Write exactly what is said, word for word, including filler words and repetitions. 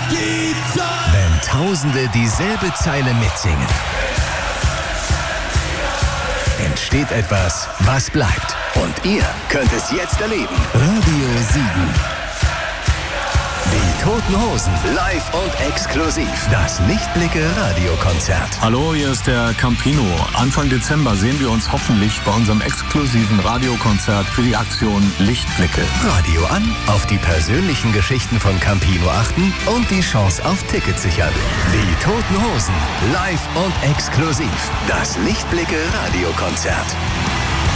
die Zeit. Wenn Tausende dieselbe Zeile mitsingen, entsteht etwas, was bleibt. Und ihr könnt es jetzt erleben. Radio Siegen. Die Toten Hosen, live und exklusiv. Das Lichtblicke-Radiokonzert. Hallo, hier ist der Campino. Anfang Dezember sehen wir uns hoffentlich bei unserem exklusiven Radiokonzert für die Aktion Lichtblicke. Radio an, auf die persönlichen Geschichten von Campino achten und die Chance auf Tickets sichern. Die Toten Hosen, live und exklusiv. Das Lichtblicke-Radiokonzert.